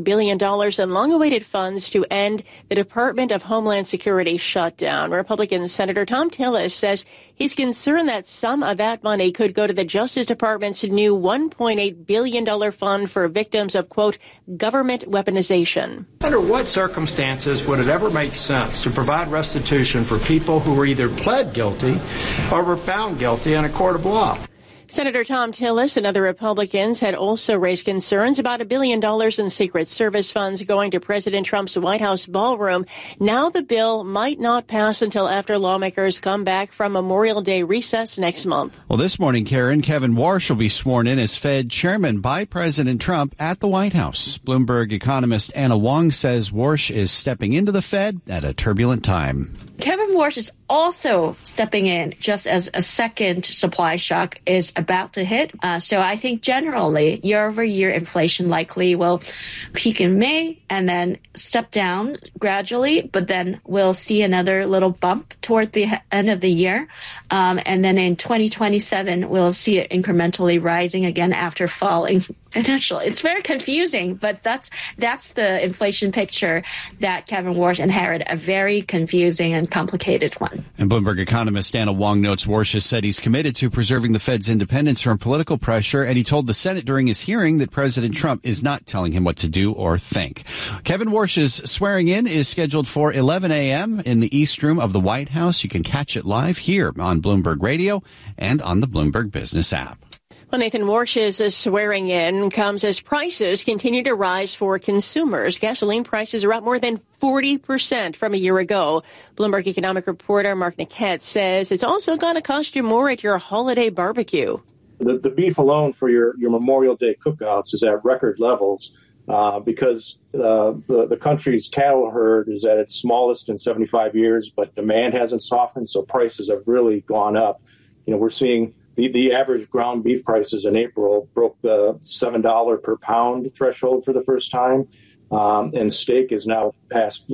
billion in long-awaited funds to end the Department of Homeland Security shutdown. Republican Senator Thom Tillis says he's concerned that some of that money could go to the Justice Department's new $1.8 billion fund for victims of, quote, government weaponization. Under what circumstances would it ever make sense to provide restitution for people who were either pled guilty or were found guilty in a court of law? Senator Thom Tillis and other Republicans had also raised concerns about $1 billion in Secret Service funds going to President Trump's White House ballroom. Now the bill might not pass until after lawmakers come back from Memorial Day recess next month. Well, this morning, Karen, Kevin Warsh will be sworn in as Fed chairman by President Trump at the White House. Bloomberg economist Anna Wong says Warsh is stepping into the Fed at a turbulent time. Kevin Warsh is also stepping in just as a second supply shock is about to hit. So I think generally year-over-year inflation likely will peak in May and then step down gradually, but then we'll see another little bump toward the end of the year. And then in 2027, we'll see it incrementally rising again after falling initially. It's very confusing, but that's the inflation picture that Kevin Warsh inherited, a very confusing and complicated one. And Bloomberg economist Anna Wong notes Warsh has said he's committed to preserving the Fed's independence from political pressure, and he told the Senate during his hearing that President Trump is not telling him what to do or think. Kevin Warsh's swearing in is scheduled for 11 a.m. in the East Room of the White House. You can catch it live here on Bloomberg Radio and on the Bloomberg Business app. Well, Nathan Warsh's swearing in comes as prices continue to rise for consumers. Gasoline prices are up more than 40% from a year ago. Bloomberg economic reporter Mark Niket says it's also going to cost you more at your holiday barbecue. The beef alone for your Memorial Day cookouts is at record levels because the country's cattle herd is at its smallest in 75 years, but demand hasn't softened, so prices have really gone up. We're seeing the average ground beef prices in April broke the $7 per pound threshold for the first time, and steak is now past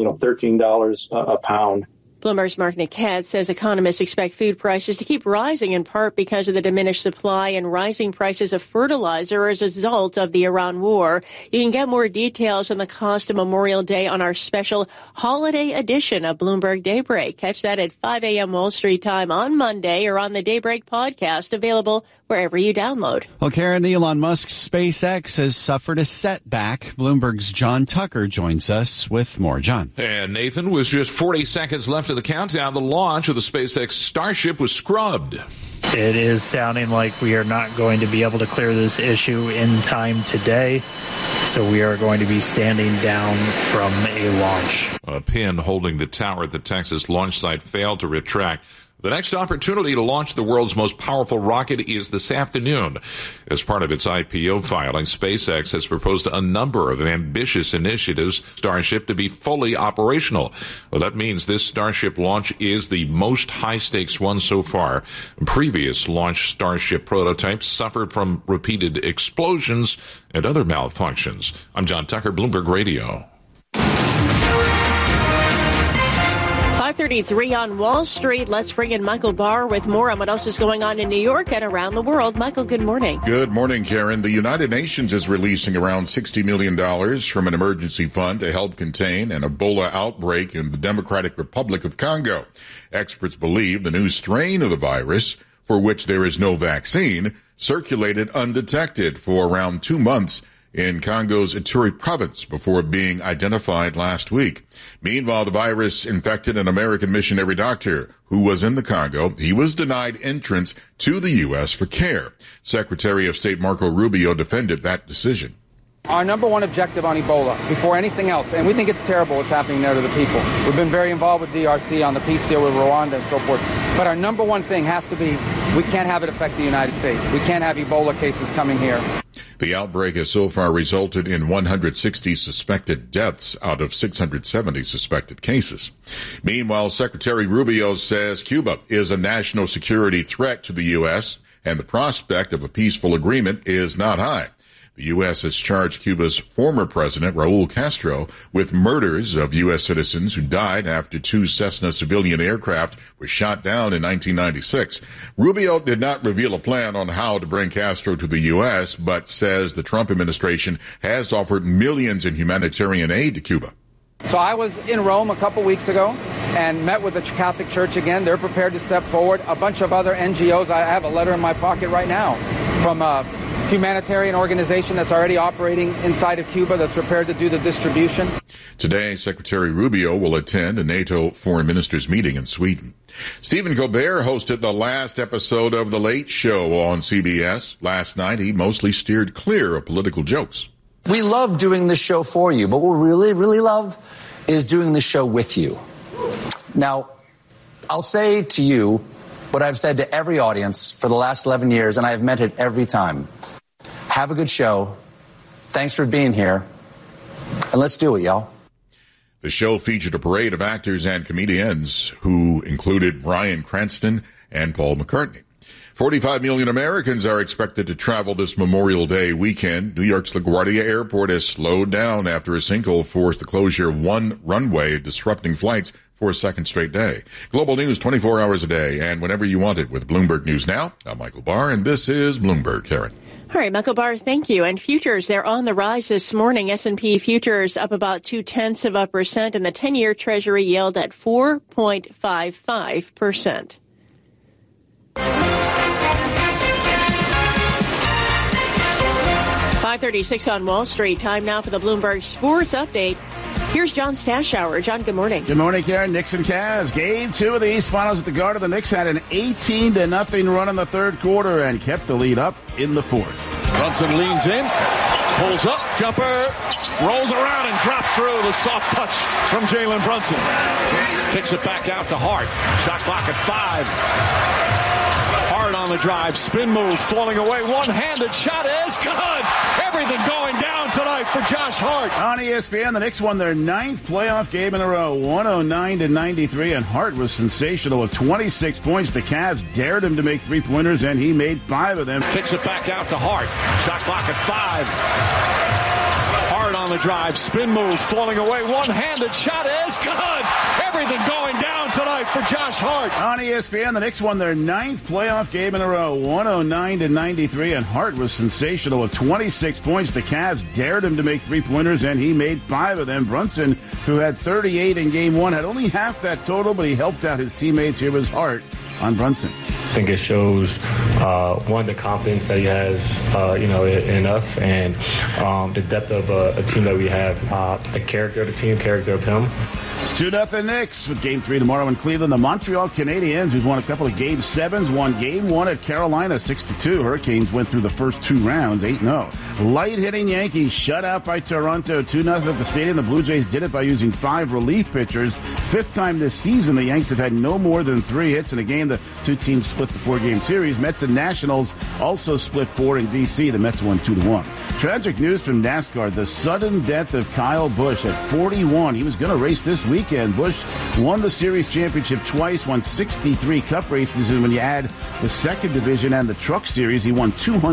$13 a pound. Bloomberg's Mark Niket says economists expect food prices to keep rising in part because of the diminished supply and rising prices of fertilizer as a result of the Iran war. You can get more details on the cost of Memorial Day on our special holiday edition of Bloomberg Daybreak. Catch that at 5 a.m. Wall Street time on Monday or on the Daybreak podcast, available wherever you download. Well, Karen, Elon Musk's SpaceX has suffered a setback. Bloomberg's John Tucker joins us with more. John. And Nathan, was just 40 seconds left of the countdown. The launch of the SpaceX Starship was scrubbed. It is sounding like we are not going to be able to clear this issue in time today, so we are going to be standing down from a launch. A pin holding the tower at the Texas launch site failed to retract. The next opportunity to launch the world's most powerful rocket is this afternoon. As part of its IPO filing, SpaceX has proposed a number of ambitious initiatives for Starship to be fully operational. Well, that means this Starship launch is the most high-stakes one so far. Previous launch Starship prototypes suffered from repeated explosions and other malfunctions. I'm John Tucker, Bloomberg Radio. 5:33 on Wall Street. Let's bring in Michael Barr with more on what else is going on in New York and around the world. Michael, good morning. Good morning, Karen. The United Nations is releasing around $60 million from an emergency fund to help contain an Ebola outbreak in the Democratic Republic of Congo. Experts believe the new strain of the virus, for which there is no vaccine, circulated undetected for around 2 months in Congo's Ituri province before being identified last week. Meanwhile, the virus infected an American missionary doctor who was in the Congo. He was denied entrance to the U.S. for care. Secretary of State Marco Rubio defended that decision. Our number one objective on Ebola, before anything else, and we think it's terrible what's happening there to the people. We've been very involved with DRC on the peace deal with Rwanda and so forth. But our number one thing has to be, we can't have it affect the United States. We can't have Ebola cases coming here. The outbreak has so far resulted in 160 suspected deaths out of 670 suspected cases. Meanwhile, Secretary Rubio says Cuba is a national security threat to the U.S., and the prospect of a peaceful agreement is not high. The U.S. has charged Cuba's former president, Raul Castro, with murders of U.S. citizens who died after 2 Cessna civilian aircraft were shot down in 1996. Rubio did not reveal a plan on how to bring Castro to the U.S., but says the Trump administration has offered millions in humanitarian aid to Cuba. So I was in Rome a couple weeks ago and met with the Catholic Church again. They're prepared to step forward. A bunch of other NGOs. I have a letter in my pocket right now from a humanitarian organization that's already operating inside of Cuba that's prepared to do the distribution. Today, Secretary Rubio will attend a NATO foreign ministers meeting in Sweden. Stephen Colbert hosted the last episode of The Late Show on CBS. Last night, he mostly steered clear of political jokes. We love doing this show for you, but what we really, really love is doing the show with you. Now, I'll say to you what I've said to every audience for the last 11 years, and I have meant it every time. Have a good show. Thanks for being here. And let's do it, y'all. The show featured a parade of actors and comedians who included Bryan Cranston and Paul McCartney. 45 million Americans are expected to travel this Memorial Day weekend. New York's LaGuardia Airport has slowed down after a sinkhole forced the closure of one runway, disrupting flights for a second straight day. Global news 24 hours a day and whenever you want it with Bloomberg News Now. I'm Michael Barr, and this is Bloomberg. Karen. All right, Michael Barr, thank you. And futures, they're on the rise this morning. S&P futures up about 0.2%, and the 10-year Treasury yield at 4.55%. 5:36 on Wall Street. Time now for the Bloomberg Sports Update. Here's John Stashower. John, good morning. Good morning, Karen. Knicks and Cavs. Game 2 of the East Finals at the Garden. The Knicks had an 18-0 run in the third quarter and kept the lead up in the fourth. Brunson leans in, pulls up, jumper, rolls around and drops through. The soft touch from Jalen Brunson. Kicks it back out to Hart. Shot clock at 5. Hart on the drive, spin move, falling away, one-handed shot is good. Everything going down tonight for Josh Hart. On ESPN, the Knicks won their 9th playoff game in a row, 109-93, and Hart was sensational with 26 points. The Cavs dared him to make three-pointers, and he made 5 of them. Kicks it back out to Hart. Shot clock at 5. Hart on the drive, spin move, falling away, one-handed shot is good. Everything going down tonight for Josh Hart. On ESPN, the Knicks won their 9th playoff game in a row, 109-93, and Hart was sensational with 26 points. The Cavs dared him to make three-pointers, and he made 5 of them. Brunson, who had 38 in Game 1, had only half that total, but he helped out his teammates. Here was Hart on Brunson. I think it shows, one, the confidence that he has, in us, and the depth of a team that we have, the character of the team, character of him. It's 2-0 Knicks with Game 3 tomorrow in Cleveland. The Montreal Canadiens, who've won a couple of Game 7s, won Game 1 at Carolina 6-2. Hurricanes went through the first 2 rounds 8-0. Light-hitting Yankees shut out by Toronto 2-0 at the Stadium. The Blue Jays did it by using 5 relief pitchers. 5th time this season, the Yanks have had no more than 3 hits in a game. The 2 teams split the 4-game series. Mets and Nationals also split 4 in D.C. The Mets won 2-1. Tragic news from NASCAR. The sudden death of Kyle Busch at 41. He was going to race this weekend. Busch won the series championship twice, won 63 Cup races, and when you add the second division and the Truck Series, he won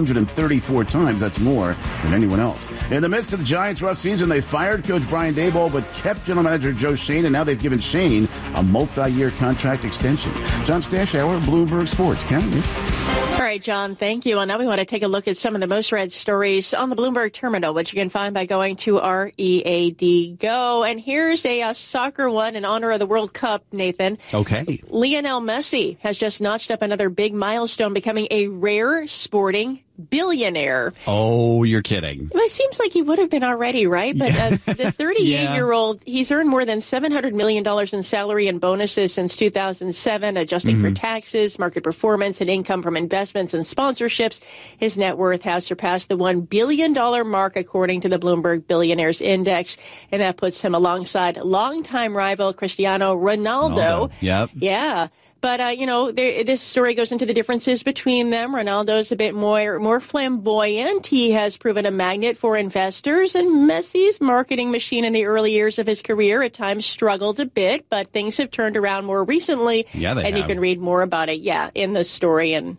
234 times. That's more than anyone else. In the midst of the Giants' rough season, they fired Coach Brian Daboll, but kept General Manager Joe Schoen, and now they've given Schoen a multi-year contract extension. John Stashower, Bloomberg Sports. Counting. All right, John, thank you. And now we want to take a look at some of the most read stories on the Bloomberg Terminal, which you can find by going to READ Go. And here's a soccer one in honor of the World Cup, Nathan. Okay. Lionel Messi has just notched up another big milestone, becoming a rare sporting billionaire. Oh, you're kidding. Well, it seems like he would have been already, right? But the 38-year-old, he's earned more than $700 million in salary and bonuses since 2007, adjusting for taxes, market performance, and income from investments and sponsorships. His net worth has surpassed the $1 billion mark, according to the Bloomberg Billionaires Index, and that puts him alongside longtime rival Cristiano Ronaldo. Yep. Yeah. But, this story goes into the differences between them. Ronaldo's a bit more flamboyant. He has proven a magnet for investors, and Messi's marketing machine in the early years of his career at times struggled a bit, but things have turned around more recently. Yeah, they and have. You can read more about it, in the story. And,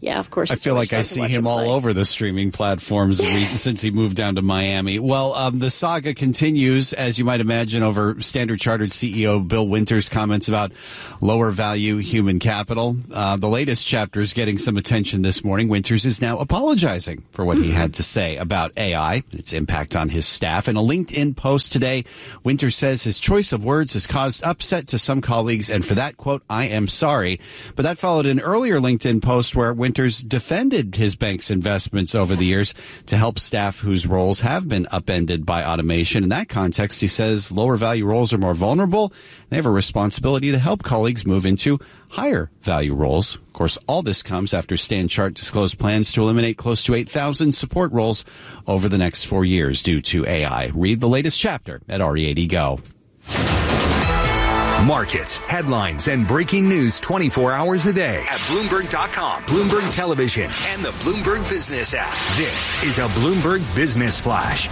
Yeah, of course. I feel like I see him all over the streaming platforms since he moved down to Miami. Well, the saga continues, as you might imagine, over Standard Chartered CEO Bill Winters' comments about lower value human capital. The latest chapter is getting some attention this morning. Winters is now apologizing for what he had to say about AI, its impact on his staff. In a LinkedIn post today, Winters says his choice of words has caused upset to some colleagues, and for that, quote, I am sorry. But that followed an earlier LinkedIn post where Winters defended his bank's investments over the years to help staff whose roles have been upended by automation. In that context, he says lower value roles are more vulnerable. They have a responsibility to help colleagues move into higher value roles. Of course, all this comes after Stan Chart disclosed plans to eliminate close to 8,000 support roles over the next 4 years due to AI. Read the latest chapter at RE80 Go. Markets, headlines, and breaking news 24 hours a day at Bloomberg.com, Bloomberg Television, and the Bloomberg Business app. This is a Bloomberg Business Flash.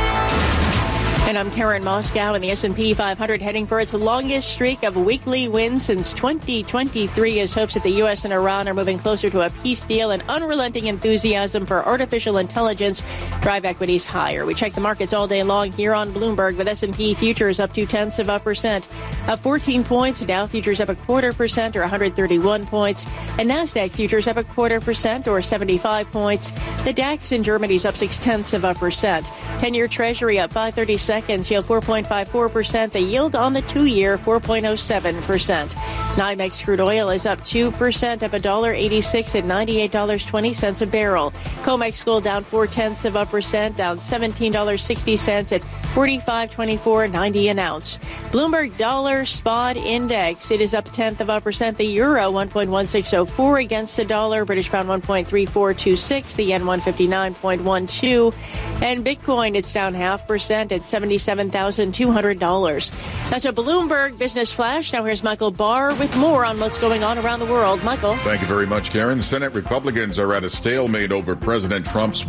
And I'm Karen Moscow, and the S&P 500 heading for its longest streak of weekly wins since 2023 as hopes that the U.S. and Iran are moving closer to a peace deal and unrelenting enthusiasm for artificial intelligence drive equities higher. We check the markets all day long here on Bloomberg with S&P futures up 0.2%, up 14 points. Dow futures up 0.25% or 131 points. And NASDAQ futures up 0.25% or 75 points. The DAX in Germany's up 0.6%. 10-year Treasury up 5.30 seconds, yield 4.54%. The yield on the 2-year, 4.07%. NYMEX crude oil is up 2%, up $1.86 at $98.20 a barrel. COMEX gold down 0.4%, down $17.60 at $45.24.90 an ounce. Bloomberg Dollar Spot Index, it is up 0.1%. The euro 1.1604 against the dollar. British pound 1.3426. The yen 159.12. And Bitcoin, it's down 0.5% at $77,200. That's a Bloomberg Business Flash. Now here's Michael Barr with more on what's going on around the world. Michael. Thank you very much, Karen. Senate Republicans are at a stalemate over President Trump's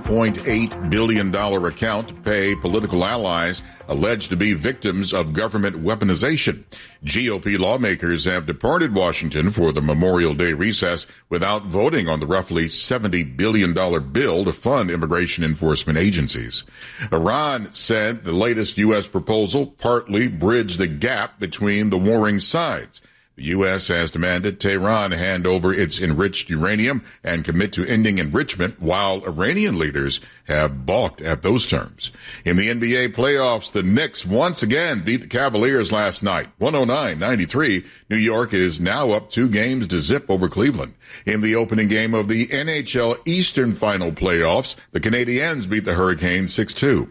$1.8 billion account to pay political allies alleged to be victims of government weaponization. GOP lawmakers have departed Washington for the Memorial Day recess without voting on the roughly $70 billion bill to fund immigration enforcement agencies. Iran said the latest U.S. proposal partly bridged the gap between the warring sides. The U.S. has demanded Tehran hand over its enriched uranium and commit to ending enrichment, while Iranian leaders have balked at those terms. In the NBA playoffs, the Knicks once again beat the Cavaliers last night, 109-93. New York is now up 2 games to zip over Cleveland. In the opening game of the NHL Eastern Final playoffs, the Canadiens beat the Hurricanes 6-2.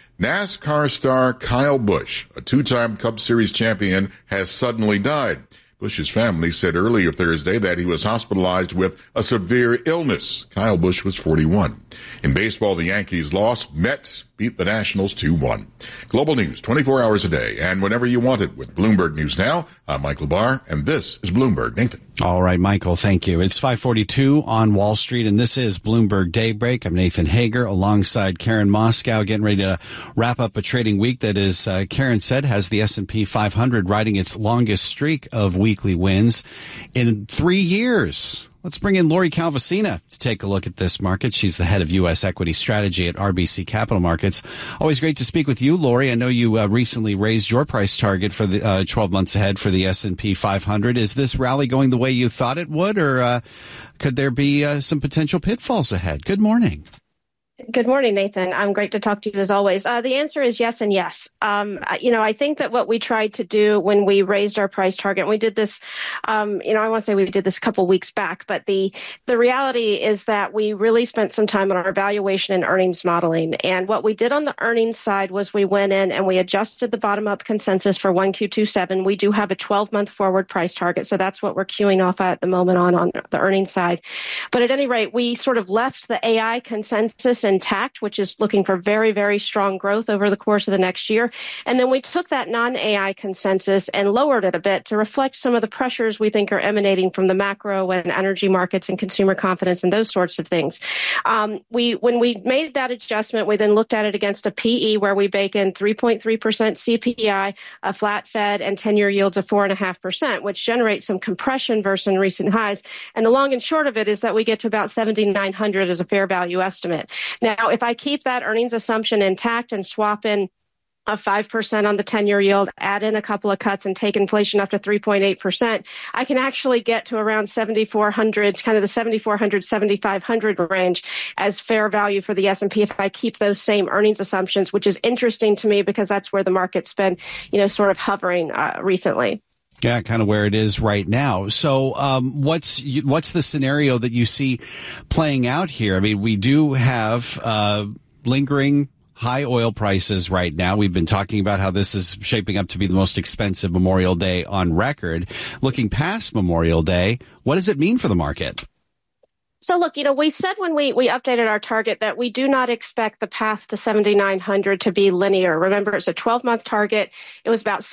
NASCAR star Kyle Busch, a 2-time Cup Series champion, has suddenly died. Busch's family said earlier Thursday that he was hospitalized with a severe illness. Kyle Busch was 41. In baseball, the Yankees lost. Mets beat the Nationals 2-1. Global news 24 hours a day and whenever you want it with Bloomberg News Now. I'm Michael Barr, and this is Bloomberg. Nathan. All right, Michael, thank you. It's 5:42 on Wall Street, and this is Bloomberg Daybreak. I'm Nathan Hager alongside Karen Moscow, getting ready to wrap up a trading week that, as Karen said, has the S&P 500 riding its longest streak of weekly wins in 3 years. Let's bring in Lori Calvasina to take a look at this market. She's the head of U.S. equity strategy at RBC Capital Markets. Always great to speak with you, Lori. I know you recently raised your price target for the 12 months ahead for the S&P 500. Is this rally going the way you thought it would, or could there be some potential pitfalls ahead? Good morning. Good morning, Nathan. I'm great to talk to you as always. The answer is yes and yes. I think that what we tried to do when we raised our price target, and we did this, I want to say we did this a couple weeks back, but the reality is that we really spent some time on our valuation and earnings modeling. And what we did on the earnings side was we went in and we adjusted the bottom-up consensus for 1Q27. We do have a 12-month forward price target, so that's what we're queuing off at the moment on the earnings side. But at any rate, we sort of left the AI consensus intact, which is looking for very, very strong growth over the course of the next year. And then we took that non-AI consensus and lowered it a bit to reflect some of the pressures we think are emanating from the macro and energy markets and consumer confidence and those sorts of things. When we made that adjustment, we then looked at it against a PE where we bake in 3.3% CPI, a flat Fed, and 10-year yields of 4.5%, which generates some compression versus recent highs. And the long and short of it is that we get to about 7,900 as a fair value estimate. Now, if I keep that earnings assumption intact and swap in a 5% on the 10-year yield, add in a couple of cuts and take inflation up to 3.8%, I can actually get to around 7,400, kind of the 7,400, 7,500 range as fair value for the S&P if I keep those same earnings assumptions, which is interesting to me because that's where the market's been, sort of hovering recently. Yeah, kind of where it is right now. So what's the scenario that you see playing out here? I mean, we do have lingering high oil prices right now. We've been talking about how this is shaping up to be the most expensive Memorial Day on record. Looking past Memorial Day, what does it mean for the market? So look, we said when we updated our target that we do not expect the path to 7,900 to be linear. Remember, it's a 12-month target. It was about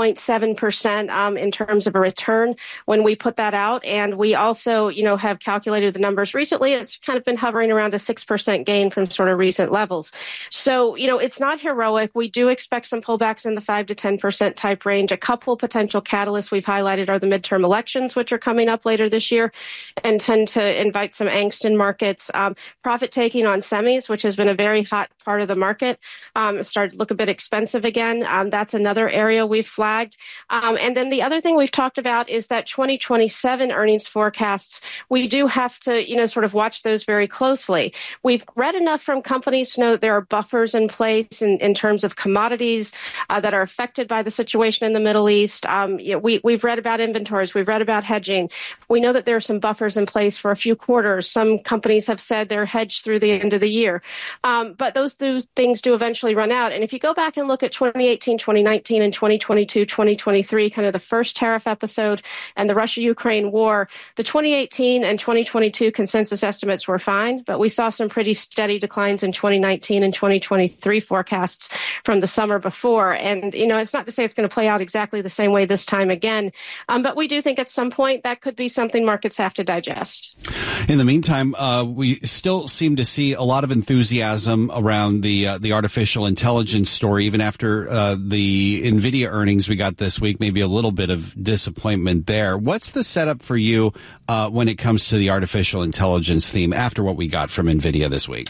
7.7% in terms of a return when we put that out. And we also, have calculated the numbers recently. It's kind of been hovering around a 6% gain from sort of recent levels. So, it's not heroic. We do expect some pullbacks in the 5 to 10% type range. A couple potential catalysts we've highlighted are the midterm elections, which are coming up later this year and tend to invite some angst in markets. Profit taking on semis, which has been a very hot part of the market, started to look a bit expensive again. That's another area we've flagged. And then the other thing we've talked about is that 2027 earnings forecasts, we do have to, sort of watch those very closely. We've read enough from companies to know that there are buffers in place in terms of commodities that are affected by the situation in the Middle East. We've read about inventories. We've read about hedging. We know that there are some buffers in place for a few quarters. Some companies have said they're hedged through the end of the year. But those things do eventually run out. And if you go back and look at 2018, 2019, and 2022, 2023, kind of the first tariff episode and the Russia-Ukraine war, the 2018 and 2022 consensus estimates were fine, but we saw some pretty steady declines in 2019 and 2023 forecasts from the summer before. And, it's not to say it's going to play out exactly the same way this time again, but we do think at some point that could be something markets have to digest. In the meantime, we still seem to see a lot of enthusiasm around the artificial intelligence story, even after the NVIDIA earnings we got this week, maybe a little bit of disappointment there. What's the setup for you when it comes to the artificial intelligence theme after what we got from NVIDIA this week?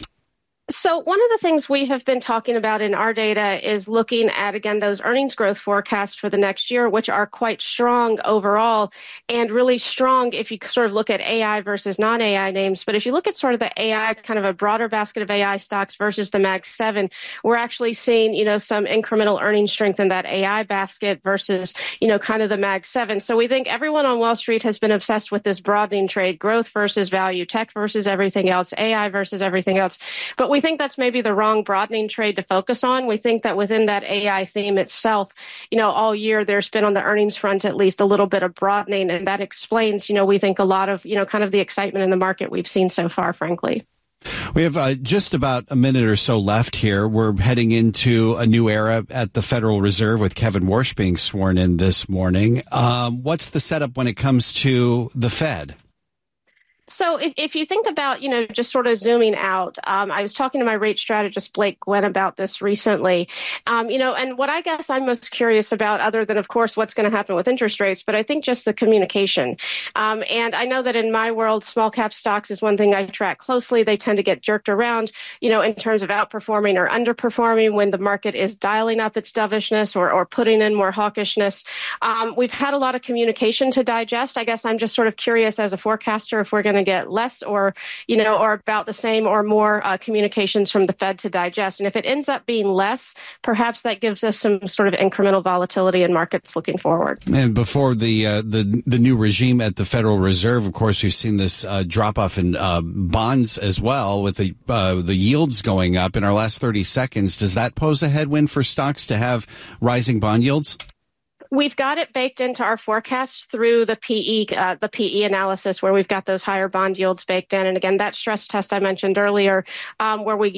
So one of the things we have been talking about in our data is looking at, again, those earnings growth forecasts for the next year, which are quite strong overall and really strong if you sort of look at AI versus non-AI names. But if you look at sort of the AI, kind of a broader basket of AI stocks versus the Mag 7, we're actually seeing, some incremental earnings strength in that AI basket versus, kind of the Mag 7. So we think everyone on Wall Street has been obsessed with this broadening trade, growth versus value, tech versus everything else, AI versus everything else. But we think that's maybe the wrong broadening trade to focus on. We think that within that AI theme itself, all year there's been on the earnings front at least a little bit of broadening, and that explains, we think a lot of, kind of the excitement in the market we've seen so far, frankly. We have just about a minute or so left here. We're heading into a new era at the Federal Reserve with Kevin Warsh being sworn in this morning. What's the setup when it comes to the Fed? So if you think about, just sort of zooming out, I was talking to my rate strategist, Blake Gwynn, about this recently, and what I guess I'm most curious about, other than, of course, what's going to happen with interest rates, but I think just the communication. And I know that in my world, small cap stocks is one thing I track closely. They tend to get jerked around, in terms of outperforming or underperforming when the market is dialing up its dovishness or putting in more hawkishness. We've had a lot of communication to digest. I guess I'm just sort of curious as a forecaster if we're going to get less or about the same or more communications from the Fed to digest. And if it ends up being less, perhaps that gives us some sort of incremental volatility in markets looking forward. And before the new regime at the Federal Reserve, of course, we've seen this drop off in bonds as well, with the yields going up in our last 30 seconds. Does that pose a headwind for stocks to have rising bond yields? We've got it baked into our forecasts through the PE analysis, where we've got those higher bond yields baked in. And again, that stress test I mentioned earlier, where we,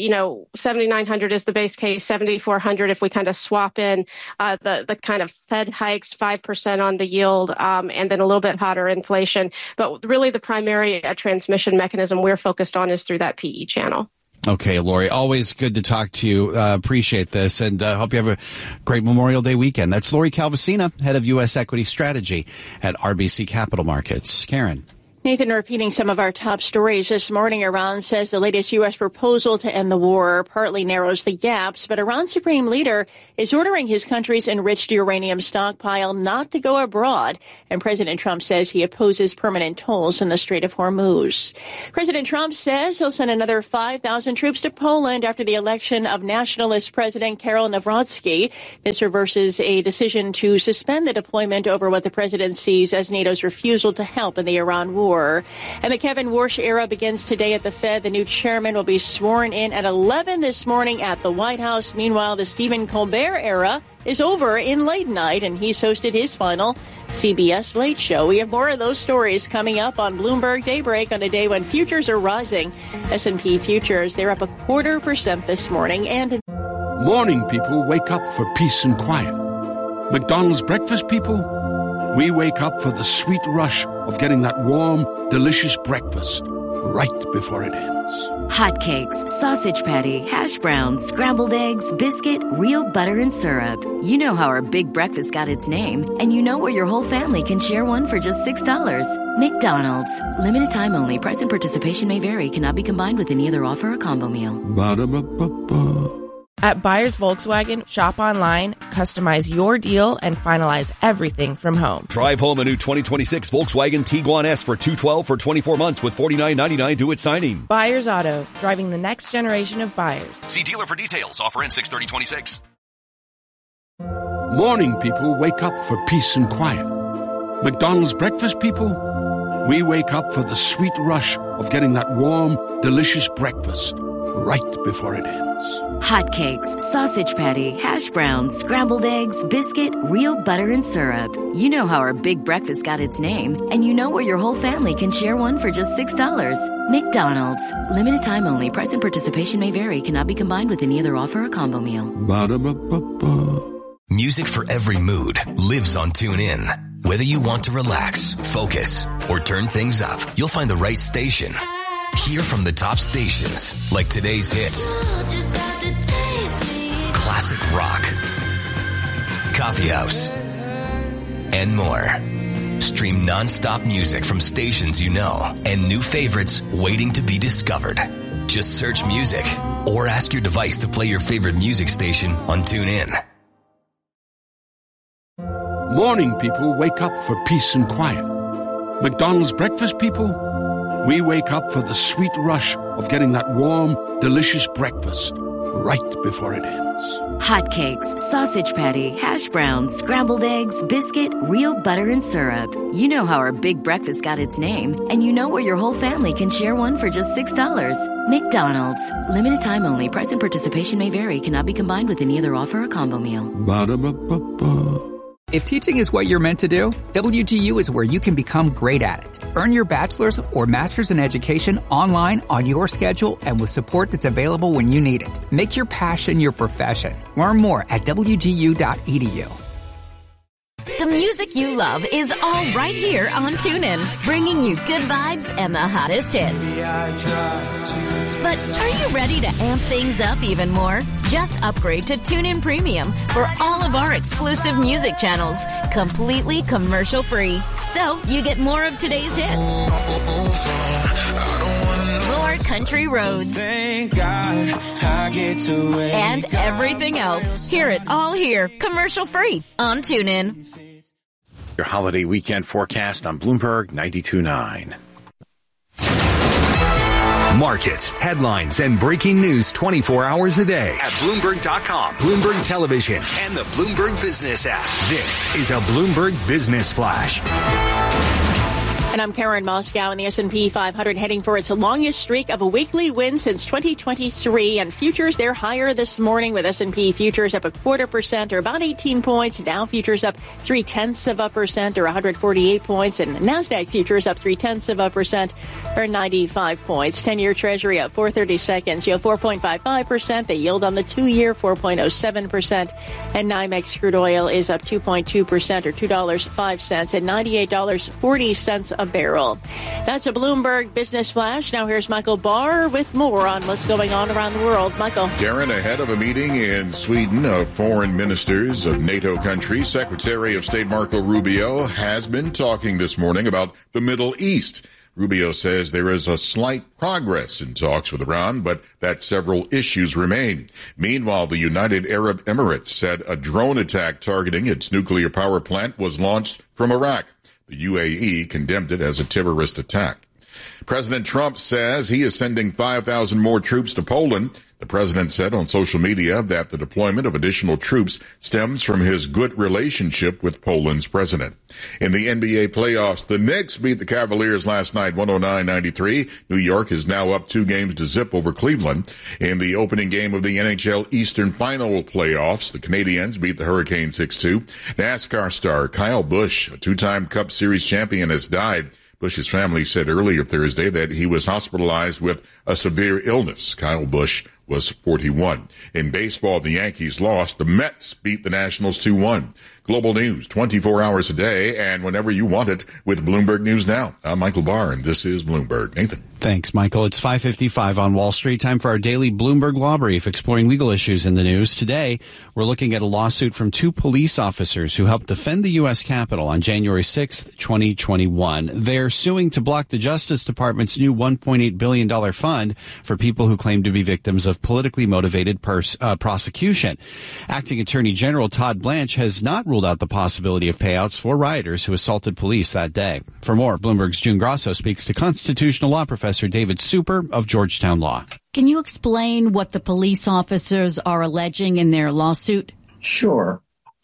7,900 is the base case, 7,400 if we kind of swap in the kind of Fed hikes, 5% on the yield, and then a little bit hotter inflation. But really, the primary transmission mechanism we're focused on is through that PE channel. Okay, Lori, always good to talk to you. Appreciate this, and hope you have a great Memorial Day weekend. That's Lori Calvasina, head of U.S. Equity Strategy at RBC Capital Markets. Karen. Nathan, repeating some of our top stories this morning, Iran says the latest U.S. proposal to end the war partly narrows the gaps, but Iran's supreme leader is ordering his country's enriched uranium stockpile not to go abroad, and President Trump says he opposes permanent tolls in the Strait of Hormuz. President Trump says he'll send another 5,000 troops to Poland after the election of nationalist President Karol Nawrocki. This reverses a decision to suspend the deployment over what the president sees as NATO's refusal to help in the Iran war. And the Kevin Warsh era begins today at the Fed. The new chairman will be sworn in at 11 this morning at the White House. Meanwhile, the Stephen Colbert era is over in late night, and he's hosted his final CBS Late Show. We have more of those stories coming up on Bloomberg Daybreak on a day when futures are rising. S&P futures, they're up 0.25% this morning. And morning people wake up for peace and quiet. McDonald's breakfast people, we wake up for the sweet rush of getting that warm, delicious breakfast right before it ends. Hotcakes, sausage patty, hash browns, scrambled eggs, biscuit, real butter and syrup. You know how our big breakfast got its name, and you know where your whole family can share one for just $6. McDonald's. Limited time only. Price and participation may vary. Cannot be combined with any other offer or combo meal. Ba-da-ba-ba-ba. At Buyers Volkswagen, shop online, customize your deal, and finalize everything from home. Drive home a new 2026 Volkswagen Tiguan S for $212 for 24 months with $49.99 due at signing. Buyers Auto, driving the next generation of buyers. See dealer for details. Offer ends 6/30/26. Morning people wake up for peace and quiet. McDonald's breakfast people, we wake up for the sweet rush of getting that warm, delicious breakfast right before it ends. Hotcakes, sausage patty, hash browns, scrambled eggs, biscuit, real butter and syrup. You know how our big breakfast got its name, and you know where your whole family can share one for just $6. McDonald's. Limited time only. Price and participation may vary. Cannot be combined with any other offer or combo meal. Ba-da-ba-ba-ba. Music for every mood lives on TuneIn. Whether you want to relax, focus, or turn things up, you'll find the right station. Hear from the top stations, like today's hits, classic rock, coffee house, and more. Stream non-stop music from stations you know and new favorites waiting to be discovered. Just search music or ask your device to play your favorite music station on TuneIn. Morning people wake up for peace and quiet. McDonald's breakfast people, we wake up for the sweet rush of getting that warm, delicious breakfast right before it ends. Hotcakes, sausage patty, hash browns, scrambled eggs, biscuit, real butter and syrup. You know how our big breakfast got its name, and you know where your whole family can share one for just $6. McDonald's. Limited time only. Price and participation may vary. Cannot be combined with any other offer or combo meal. Ba-da-ba-ba-ba. If teaching is what you're meant to do, WGU is where you can become great at it. Earn your bachelor's or master's in education online on your schedule and with support that's available when you need it. Make your passion your profession. Learn more at WGU.edu. The music you love is all right here on TuneIn, bringing you good vibes and the hottest hits. But are you ready to amp things up even more? Just upgrade to TuneIn Premium for all of our exclusive music channels, completely commercial-free. So you get more of today's hits, more country roads, thank God I get to and everything else. Hear it all here, commercial-free on TuneIn. Your holiday weekend forecast on Bloomberg 92.9. Markets, headlines, and breaking news 24 hours a day at Bloomberg.com, Bloomberg Television, and the Bloomberg Business app. This is a Bloomberg Business Flash. And I'm Karen Moscow, and the S&P 500 heading for its longest streak of a weekly win since 2023. And futures, they're higher this morning with S&P futures up 0.25% or about 18 points. Dow futures up 0.3% or 148 points. And NASDAQ futures up 0.3% or 95 points. 10-year Treasury up 4/32, yield 4.55%. The yield on the 2-year 4.07%. And NYMEX crude oil is up 2.2% or $2.05 at $98.40 a barrel. That's a Bloomberg Business Flash. Now here's Michael Barr with more on what's going on around the world. Michael. Karen, ahead of a meeting in Sweden of foreign ministers of NATO countries, Secretary of State Marco Rubio has been talking this morning about the Middle East. Rubio says there is a slight progress in talks with Iran, but that several issues remain. Meanwhile, the United Arab Emirates said a drone attack targeting its nuclear power plant was launched from Iraq. The UAE condemned it as a terrorist attack. President Trump says he is sending 5,000 more troops to Poland. The president said on social media that the deployment of additional troops stems from his good relationship with Poland's president. In the NBA playoffs, the Knicks beat the Cavaliers last night 109-93. New York is now up 2-0 over Cleveland. In the opening game of the NHL Eastern Final playoffs, the Canadiens beat the Hurricanes 6-2. NASCAR star Kyle Busch, a 2-time Cup Series champion, has died. Busch's family said earlier Thursday that he was hospitalized with a severe illness. Kyle Busch was 41. In baseball, the Yankees lost. The Mets beat the Nationals 2-1. Global news 24 hours a day and whenever you want it with Bloomberg News Now. I'm Michael Barr, and this is Bloomberg. Nathan. Thanks, Michael. It's 5:55 on Wall Street. Time for our daily Bloomberg Law Brief, exploring legal issues in the news. Today, we're looking at a lawsuit from 2 police officers who helped defend the U.S. Capitol on January 6th, 2021. They're suing to block the Justice Department's new $1.8 billion fund for people who claim to be victims of politically motivated prosecution. Acting Attorney General Todd Blanche has not ruled out the possibility of payouts for rioters who assaulted police that day. For more, Bloomberg's June Grasso speaks to constitutional law professor David Super of Georgetown Law. Can you explain what the police officers are alleging in their lawsuit? Sure.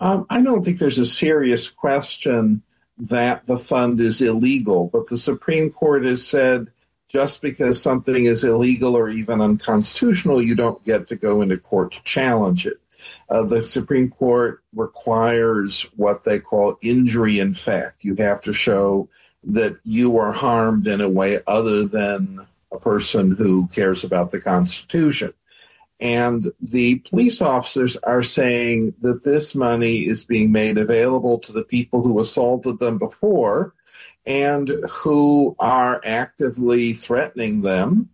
I don't think there's a serious question that the fund is illegal, but the Supreme Court has said just because something is illegal or even unconstitutional, you don't get to go into court to challenge it. The Supreme Court requires what they call injury in fact. You have to show that you are harmed in a way other than a person who cares about the Constitution. And the police officers are saying that this money is being made available to the people who assaulted them before and who are actively threatening them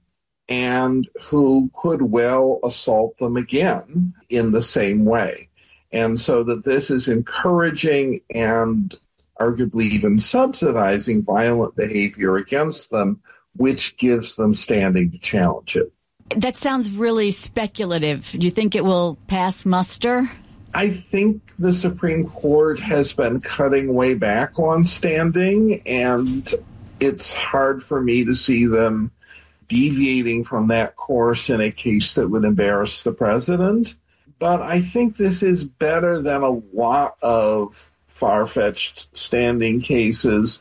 and who could well assault them again in the same way. And so that this is encouraging and arguably even subsidizing violent behavior against them, which gives them standing to challenge it. That sounds really speculative. Do you think it will pass muster? I think the Supreme Court has been cutting way back on standing, and it's hard for me to see them deviating from that course in a case that would embarrass the president. But I think this is better than a lot of far-fetched standing cases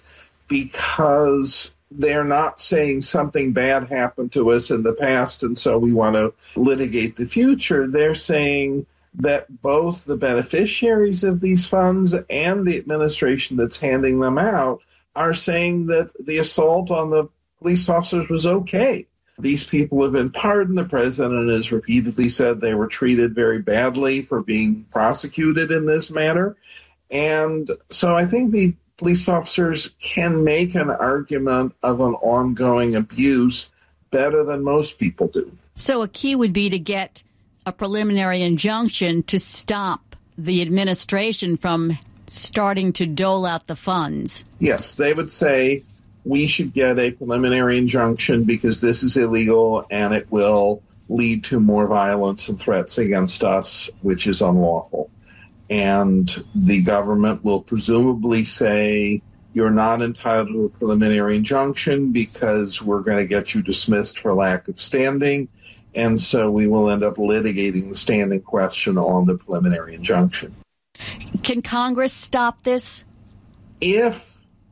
because they're not saying something bad happened to us in the past and so we want to litigate the future. They're saying that both the beneficiaries of these funds and the administration that's handing them out are saying that the assault on the police officers was okay. These people have been pardoned. The president has repeatedly said they were treated very badly for being prosecuted in this manner. And so I think the police officers can make an argument of an ongoing abuse better than most people do. So a key would be to get a preliminary injunction to stop the administration from starting to dole out the funds. Yes, they would say we should get a preliminary injunction because this is illegal and it will lead to more violence and threats against us, which is unlawful. And the government will presumably say, you're not entitled to a preliminary injunction because we're going to get you dismissed for lack of standing. And so we will end up litigating the standing question on the preliminary injunction. Can Congress stop this? If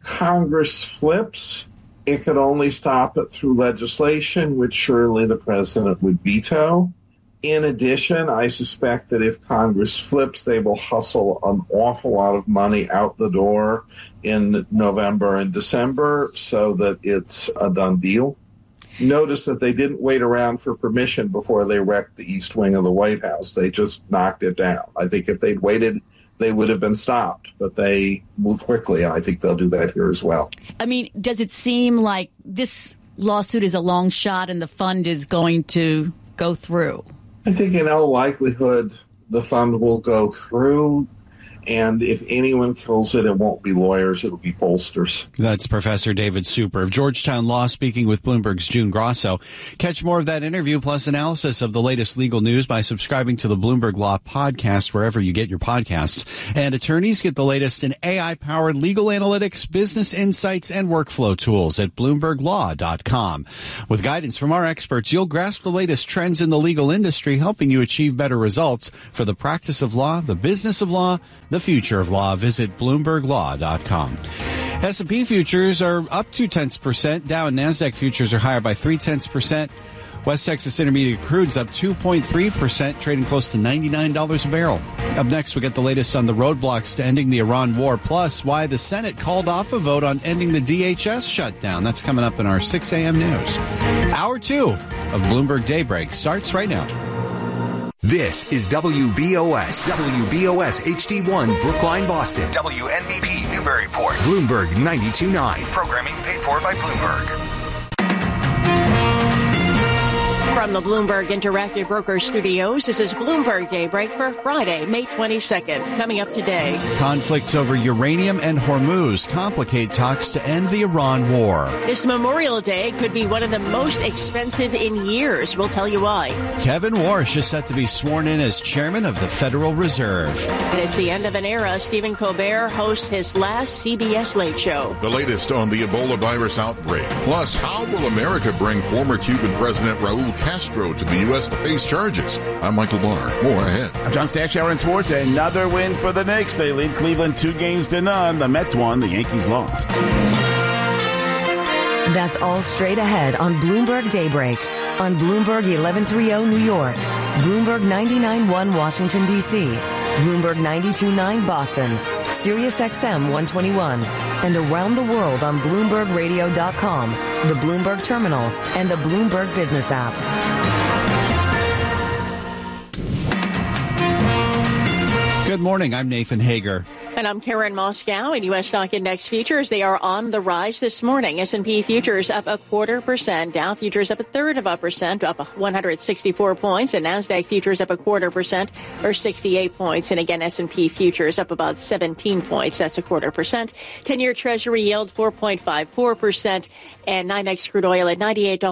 Congress flips, it could only stop it through legislation, which surely the president would veto. In addition, I suspect that if Congress flips, they will hustle an awful lot of money out the door in November and December so that it's a done deal. Notice that they didn't wait around for permission before they wrecked the East Wing of the White House. They just knocked it down. I think if they'd waited, they would have been stopped, but they moved quickly, and I think they'll do that here as well. I mean, does it seem like this lawsuit is a long shot and the fund is going to go through? I think in all likelihood, the fund will go through, and if anyone kills it, it won't be lawyers, it'll be pollsters. That's Professor David Super of Georgetown Law speaking with Bloomberg's June Grosso. Catch more of that interview plus analysis of the latest legal news by subscribing to the Bloomberg Law podcast wherever you get your podcasts. And attorneys get the latest in AI-powered legal analytics, business insights, and workflow tools at BloombergLaw.com. With guidance from our experts, you'll grasp the latest trends in the legal industry, helping you achieve better results for the practice of law, the business of law, the future of law. Visit BloombergLaw.com. S&P futures are up 0.2%. Dow and NASDAQ futures are higher by 0.3%. West Texas Intermediate crude's up 2.3%, trading close to $99 a barrel. Up next, we get the latest on the roadblocks to ending the Iran war, plus why the Senate called off a vote on ending the DHS shutdown. That's coming up in our 6 a.m. news. Hour 2 of Bloomberg Daybreak starts right now. This is WBOS HD1, Brookline, Boston. WNBP Newburyport. Bloomberg 92.9. Programming paid for by Bloomberg. From the Bloomberg Interactive Brokers Studios, this is Bloomberg Daybreak for Friday, May 22nd. Coming up today. Conflicts over uranium and Hormuz complicate talks to end the Iran war. This Memorial Day could be one of the most expensive in years. We'll tell you why. Kevin Warsh is set to be sworn in as chairman of the Federal Reserve. And it's the end of an era. Stephen Colbert hosts his last CBS Late Show. The latest on the Ebola virus outbreak. Plus, how will America bring former Cuban President Raul Castro to the U.S. to face charges? I'm Michael Barr. More ahead. I'm John Stashower in sports. Another win for the Knicks. They lead Cleveland 2-0. The Mets won. The Yankees lost. That's all straight ahead on Bloomberg Daybreak. On Bloomberg 1130 New York. Bloomberg 99.1 Washington, D.C. Bloomberg 92.9 Boston. Sirius XM 121. And around the world on BloombergRadio.com, the Bloomberg Terminal, and the Bloomberg Business app. Good morning. I'm Nathan Hager. And I'm Karen Moscow. In U.S. stock index futures, they are on the rise this morning. S&P futures up 0.25%. Dow futures up 0.33%, up 164 points. And NASDAQ futures up 0.25% or 68 points. And again, S&P futures up about 17 points. That's 0.25%. 10-year Treasury yield 4.54%. And NYMEX crude oil at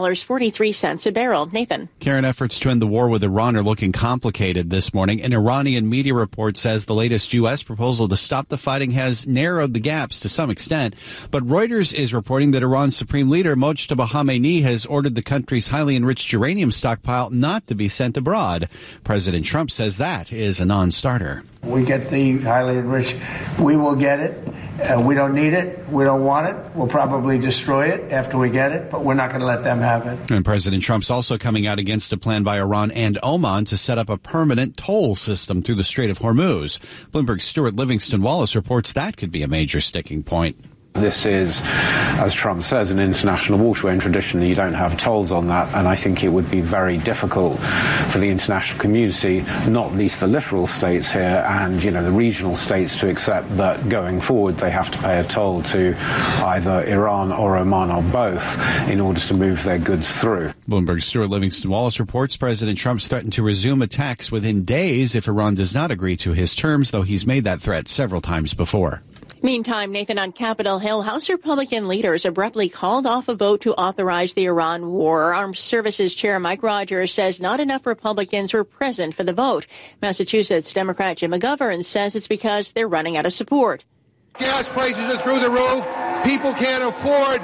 $98.43 a barrel. Nathan. Karen, efforts to end the war with Iran are looking complicated this morning. An Iranian media report says the latest U.S. proposal to stop the fighting has narrowed the gaps to some extent. But Reuters is reporting that Iran's supreme leader, Mojtaba Khamenei, has ordered the country's highly enriched uranium stockpile not to be sent abroad. President Trump says that is a non-starter. We get the highly enriched. We will get it. We don't need it. We don't want it. We'll probably destroy it after we get it, but we're not going to let them have it. And President Trump's also coming out against a plan by Iran and Oman to set up a permanent toll system through the Strait of Hormuz. Bloomberg's Stuart Livingston Wallace reports that could be a major sticking point. This is, as Trump says, an international waterway, and traditionally you don't have tolls on that, and I think it would be very difficult for the international community, not least the littoral states here and, the regional states, to accept that going forward they have to pay a toll to either Iran or Oman or both in order to move their goods through. Bloomberg's Stuart Livingston Wallace reports President Trump's threatened to resume attacks within days if Iran does not agree to his terms, though he's made that threat several times before. Meantime, Nathan, on Capitol Hill, House Republican leaders abruptly called off a vote to authorize the Iran war. Armed Services Chair Mike Rogers says not enough Republicans were present for the vote. Massachusetts Democrat Jim McGovern says it's because they're running out of support. Gas prices are through the roof. People can't afford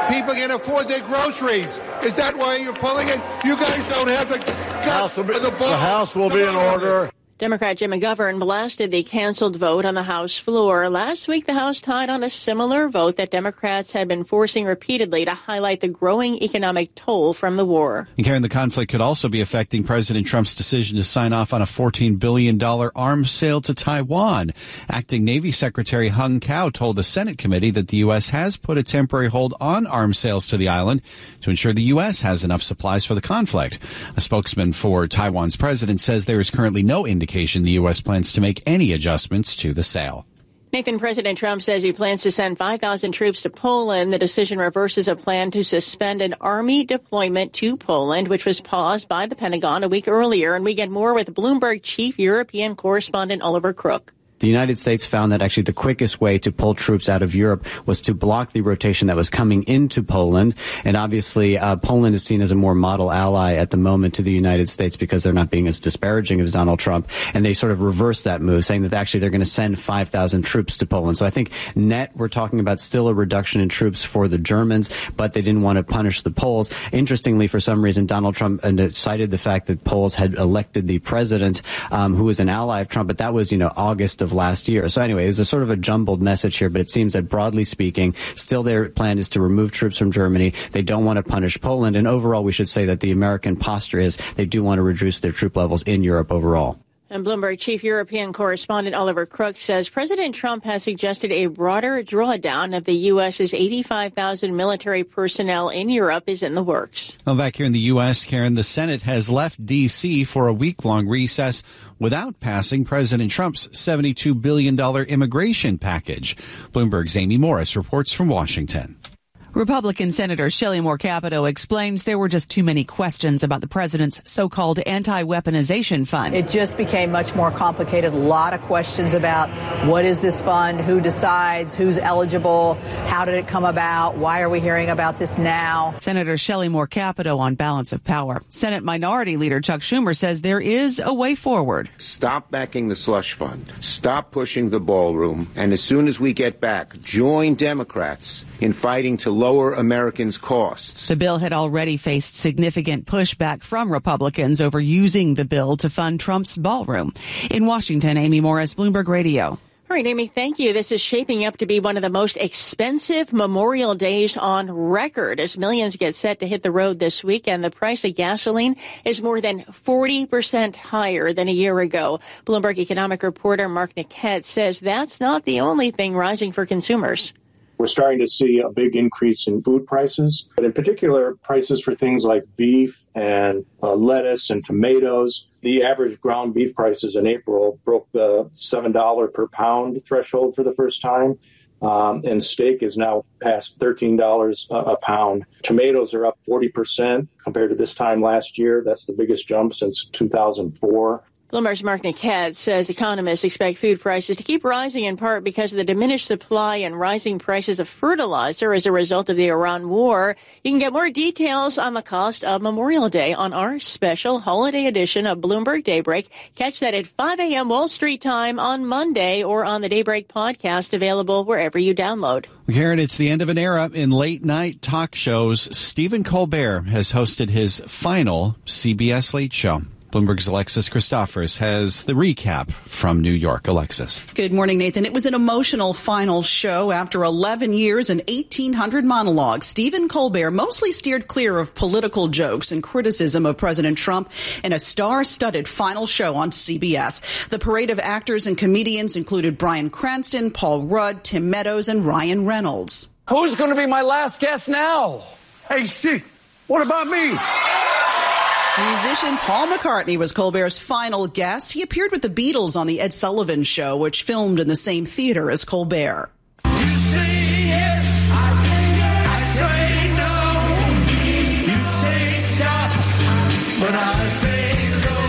their groceries. Is that why you're pulling it? You guys don't have the guts or the balls. The House will be in order. Democrat Jim McGovern blasted the canceled vote on the House floor. Last week, the House tied on a similar vote that Democrats had been forcing repeatedly to highlight the growing economic toll from the war. And Karen, the conflict could also be affecting President Trump's decision to sign off on a $14 billion arms sale to Taiwan. Acting Navy Secretary Hung Cao told the Senate committee that the U.S. has put a temporary hold on arms sales to the island to ensure the U.S. has enough supplies for the conflict. A spokesman for Taiwan's president says there is currently no indication the U.S. plans to make any adjustments to the sale. Nathan, President Trump says he plans to send 5,000 troops to Poland. The decision reverses a plan to suspend an army deployment to Poland, which was paused by the Pentagon a week earlier. And we get more with Bloomberg chief European correspondent Oliver Crook. The United States found that actually the quickest way to pull troops out of Europe was to block the rotation that was coming into Poland. And obviously, Poland is seen as a more model ally at the moment to the United States because they're not being as disparaging as Donald Trump. And they sort of reversed that move, saying that actually they're going to send 5,000 troops to Poland. So I think net, we're talking about still a reduction in troops for the Germans, but they didn't want to punish the Poles. Interestingly, for some reason, Donald Trump cited the fact that Poles had elected the president, who was an ally of Trump, but that was, August of last year. So anyway, it was a sort of a jumbled message here, but it seems that broadly speaking, still their plan is to remove troops from Germany. They don't want to punish Poland. And overall, we should say that the American posture is they do want to reduce their troop levels in Europe overall. And Bloomberg chief European correspondent Oliver Crook says President Trump has suggested a broader drawdown of the U.S.'s 85,000 military personnel in Europe is in the works. Well, back here in the U.S., Karen, the Senate has left D.C. for a week-long recess without passing President Trump's $72 billion immigration package. Bloomberg's Amy Morris reports from Washington. Republican Senator Shelley Moore Capito explains there were just too many questions about the president's so-called anti-weaponization fund. It just became much more complicated. A lot of questions about what is this fund, who decides, who's eligible, how did it come about, why are we hearing about this now? Senator Shelley Moore Capito on balance of power. Senate Minority Leader Chuck Schumer says there is a way forward. Stop backing the slush fund. Stop pushing the ballroom. And as soon as we get back, join Democrats in fighting to lower Americans' costs. The bill had already faced significant pushback from Republicans over using the bill to fund Trump's ballroom. In Washington, Amy Morris, Bloomberg Radio. All right, Amy, thank you. This is shaping up to be one of the most expensive Memorial Days on record as millions get set to hit the road this weekend. The price of gasoline is more than 40% higher than a year ago. Bloomberg economic reporter Mark Niquette says that's not the only thing rising for consumers. We're starting to see a big increase in food prices, but in particular, prices for things like beef and lettuce and tomatoes. The average ground beef prices in April broke the $7 per pound threshold for the first time. And steak is now past $13 a pound. Tomatoes are up 40% compared to this time last year. That's the biggest jump since 2004. Bloomberg's Mark Niquette says economists expect food prices to keep rising in part because of the diminished supply and rising prices of fertilizer as a result of the Iran war. You can get more details on the cost of Memorial Day on our special holiday edition of Bloomberg Daybreak. Catch that at 5 a.m. Wall Street time on Monday or on the Daybreak podcast available wherever you download. Karen, it's the end of an era in late-night talk shows. Stephen Colbert has hosted his final CBS Late Show. Bloomberg's Alexis Christoforous has the recap from New York. Alexis. Good morning, Nathan. It was an emotional final show. After 11 years and 1,800 monologues, Stephen Colbert mostly steered clear of political jokes and criticism of President Trump in a star-studded final show on CBS. The parade of actors and comedians included Bryan Cranston, Paul Rudd, Tim Meadows, and Ryan Reynolds. Who's going to be my last guest now? Hey, Steve, what about me? Musician Paul McCartney was Colbert's final guest. He appeared with the Beatles on The Ed Sullivan Show, which filmed in the same theater as Colbert. You say yes, I say no. You say stop, but I say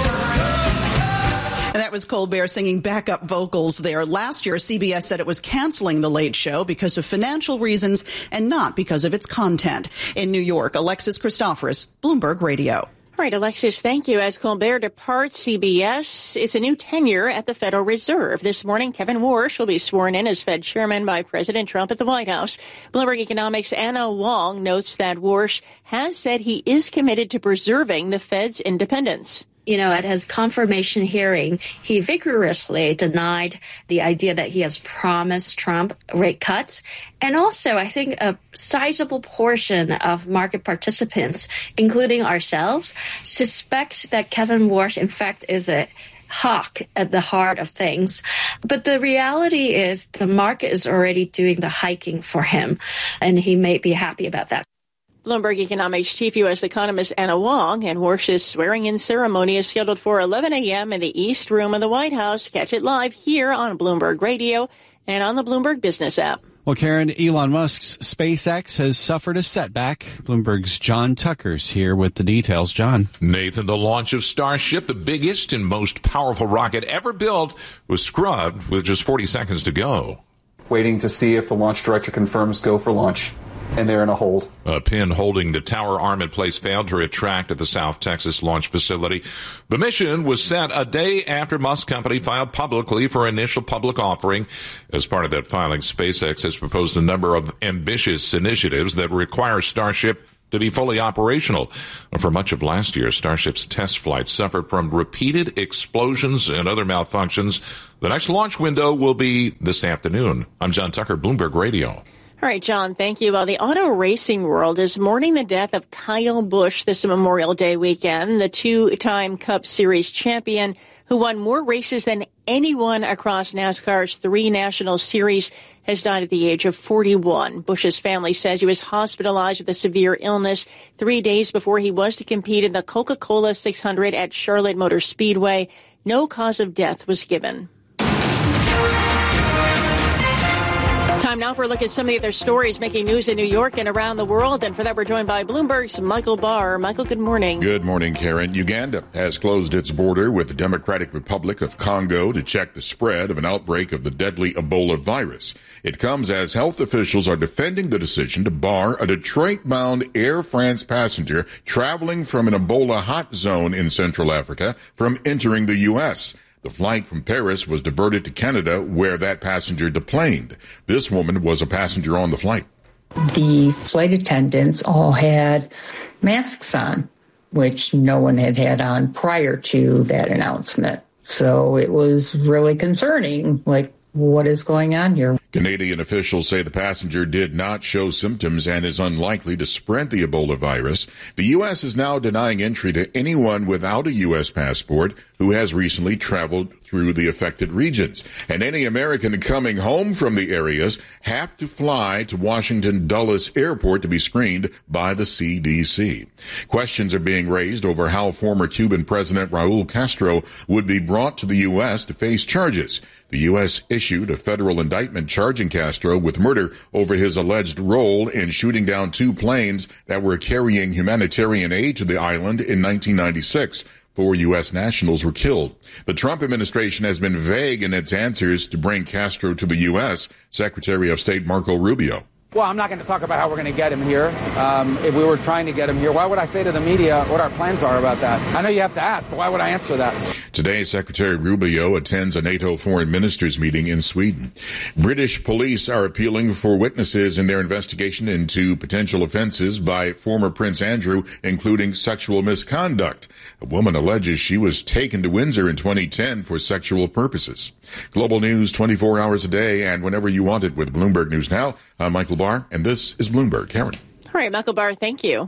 And that was Colbert singing backup vocals there. Last year, CBS said it was canceling The Late Show because of financial reasons and not because of its content. In New York, Alexis Christoforous, Bloomberg Radio. All right, Alexis, thank you. As Colbert departs CBS, it's a new tenure at the Federal Reserve. This morning, Kevin Warsh will be sworn in as Fed chairman by President Trump at the White House. Bloomberg Economics' Anna Wong notes that Warsh has said he is committed to preserving the Fed's independence. at his confirmation hearing, he vigorously denied the idea that he has promised Trump rate cuts. And also, I think a sizable portion of market participants, including ourselves, suspect that Kevin Warsh, in fact, is a hawk at the heart of things. But the reality is the market is already doing the hiking for him, and he may be happy about that. Bloomberg Economics Chief U.S. economist Anna Wong and Warsh's swearing-in ceremony is scheduled for 11 a.m. in the East Room of the White House. Catch it live here on Bloomberg Radio and on the Bloomberg Business app. Well, Karen, Elon Musk's SpaceX has suffered a setback. Bloomberg's John Tucker's here with the details. John. Nathan, the launch of Starship, the biggest and most powerful rocket ever built, was scrubbed with just 40 seconds to go. Waiting to see if the launch director confirms go for launch. And they're in a hold. A pin holding the tower arm in place failed to retract at the South Texas launch facility. The mission was set a day after Musk Company filed publicly for initial public offering. As part of that filing, SpaceX has proposed a number of ambitious initiatives that require Starship to be fully operational. For much of last year, Starship's test flights suffered from repeated explosions and other malfunctions. The next launch window will be this afternoon. I'm John Tucker, Bloomberg Radio. All right, John, thank you. Well, the auto racing world is mourning the death of Kyle Busch this Memorial Day weekend, the two-time Cup Series champion who won more races than anyone across NASCAR's 3 National Series, has died at the age of 41. Busch's family says he was hospitalized with a severe illness 3 days before he was to compete in the Coca-Cola 600 at Charlotte Motor Speedway. No cause of death was given. Time now for a look at some of the other stories making news in New York and around the world. And for that, we're joined by Bloomberg's Michael Barr. Michael, good morning. Good morning, Karen. Uganda has closed its border with the Democratic Republic of Congo to check the spread of an outbreak of the deadly Ebola virus. It comes as health officials are defending the decision to bar a Detroit-bound Air France passenger traveling from an Ebola hot zone in Central Africa from entering the U.S. The flight from Paris was diverted to Canada, where that passenger deplaned. This woman was a passenger on the flight. The flight attendants all had masks on, which no one had had on prior to that announcement. So it was really concerning, like, what is going on here? Canadian officials say the passenger did not show symptoms and is unlikely to spread the Ebola virus. The U.S. is now denying entry to anyone without a U.S. passport who has recently traveled through the affected regions. And any American coming home from the areas have to fly to Washington Dulles Airport to be screened by the CDC. Questions are being raised over how former Cuban President Raul Castro would be brought to the U.S. to face charges. The U.S. issued a federal indictment charging Castro with murder over his alleged role in shooting down 2 planes that were carrying humanitarian aid to the island in 1996. 4 U.S. nationals were killed. The Trump administration has been vague in its answers to bring Castro to the U.S. Secretary of State Marco Rubio. Well, I'm not going to talk about how we're going to get him here. If we were trying to get him here, why would I say to the media what our plans are about that? I know you have to ask, but why would I answer that? Today, Secretary Rubio attends a NATO foreign ministers meeting in Sweden. British police are appealing for witnesses in their investigation into potential offenses by former Prince Andrew, including sexual misconduct. A woman alleges she was taken to Windsor in 2010 for sexual purposes. Global news 24 hours a day and whenever you want it with Bloomberg News Now. I'm Michael Barr, and this is Bloomberg. Karen. All right, Michael Barr, thank you.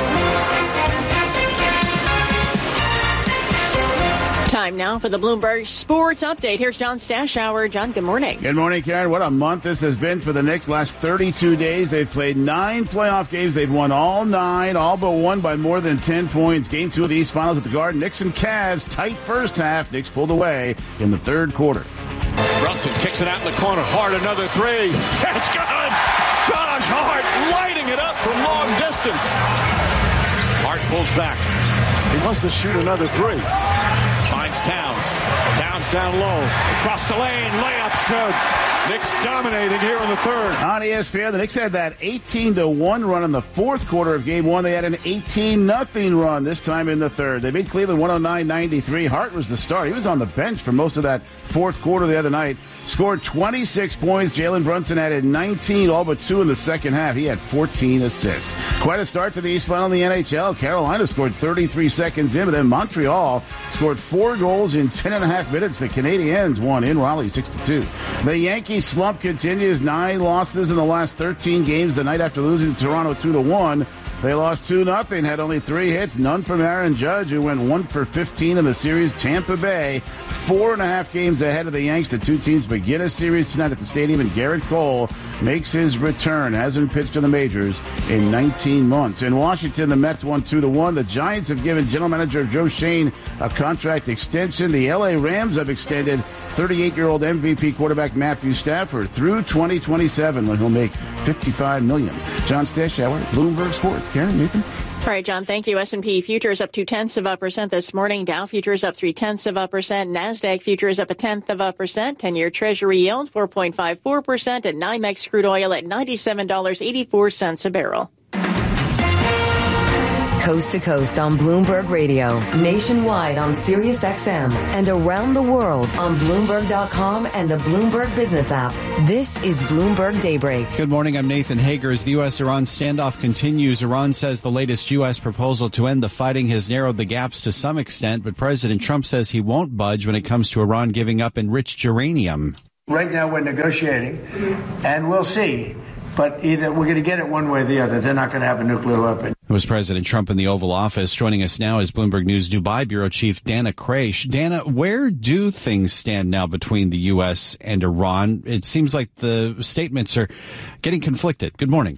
Time now for the Bloomberg Sports Update. Here's John Stashower. John, good morning. Good morning, Karen. What a month this has been for the Knicks. Last 32 days, they've played 9 playoff games. They've won all 9, all but one by more than 10 points. Game 2 of the East Finals at the Garden. Knicks and Cavs, tight first half. Knicks pulled away in the third quarter. Brunson kicks it out in the corner. Hart, another 3. It's good! Josh Hart lighting it up from long distance. Hart pulls back. He wants to shoot another 3. Finds Towns. Towns down low. Across the lane. Layup's good. Knicks dominating here in the third. On ESPN, the Knicks had that 18-1 run in the fourth quarter of Game 1. They had an 18-0 run this time in the third. They beat Cleveland 109-93. Hart was the star. He was on the bench for most of that fourth quarter the other night. scored 26 points. Jalen Brunson added 19, all but 2 in the second half. He had 14 assists. Quite a start to the East Final in the NHL. Carolina scored 33 seconds in, but then Montreal scored 4 goals in 10.5 minutes. The Canadiens won in Raleigh 6-2. The Yankees slump continues. 9 losses in the last 13 games the night after losing to Toronto 2-1. They lost 2-0, had only 3 hits, none from Aaron Judge, who went 1 for 15 in the series. Tampa Bay, 4.5 games ahead of the Yanks. The two teams begin a series tonight at the stadium, and Garrett Cole makes his return. Hasn't pitched in the majors in 19 months. In Washington, the Mets won 2-1. The Giants have given general manager Joe Shane a contract extension. The L.A. Rams have extended 38-year-old MVP quarterback Matthew Stafford through 2027, when he'll make $55 million. John Stashower, Bloomberg Sports. Karen, Nathan? All right, John, thank you. S&P futures up 0.2% this morning. Dow futures up 0.3%. NASDAQ futures up 0.1%. 10-year Treasury yield 4.54%. And NYMEX crude oil at $97.84 a barrel. Coast to coast on Bloomberg Radio, nationwide on Sirius XM, and around the world on Bloomberg.com and the Bloomberg Business app. This is Bloomberg Daybreak. Good morning. I'm Nathan Hager. As the U.S.-Iran standoff continues, Iran says the latest U.S. proposal to end the fighting has narrowed the gaps to some extent, but President Trump says he won't budge when it comes to Iran giving up enriched uranium. Right now we're negotiating, and we'll see. But either we're going to get it one way or the other. They're not going to have a nuclear weapon. It was President Trump in the Oval Office. Joining us now is Bloomberg News Dubai Bureau Chief Dana Kraish. Dana, where do things stand now between the U.S. and Iran? It seems like the statements are getting conflicted. Good morning.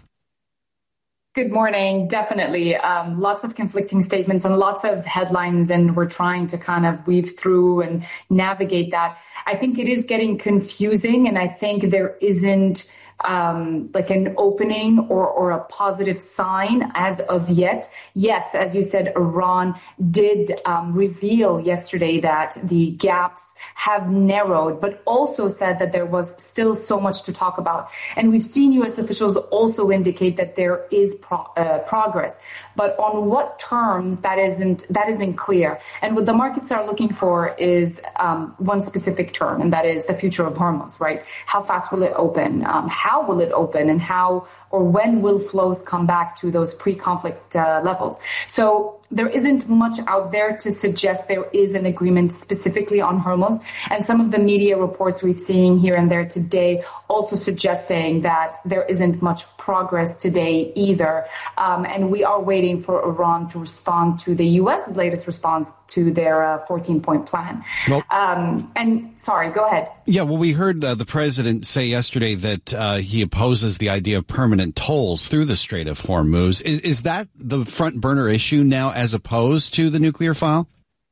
Good morning. Definitely. Lots of conflicting statements and lots of headlines, and we're trying to kind of weave through and navigate that. I think it is getting confusing, and I think there isn't like an opening or a positive sign as of yet. Yes, as you said, Iran did reveal yesterday that the gaps have narrowed, but also said that there was still so much to talk about. And we've seen U.S. officials also indicate that there is progress, but on what terms, that isn't clear. And what the markets are looking for is one specific term, and that is the future of Hormuz, right? How fast will it open? How will it open, and how or when will flows come back to those pre-conflict levels? So there isn't much out there to suggest there is an agreement specifically on Hormuz. And some of the media reports we've seen here and there today also suggesting that there isn't much progress today either. And we are waiting for Iran to respond to the U.S.'s latest response to their 14-point plan. Well, and sorry, go ahead. Yeah, well, we heard the president say yesterday that he opposes the idea of permanent tolls through the Strait of Hormuz. Is that the front burner issue now as opposed to the nuclear file?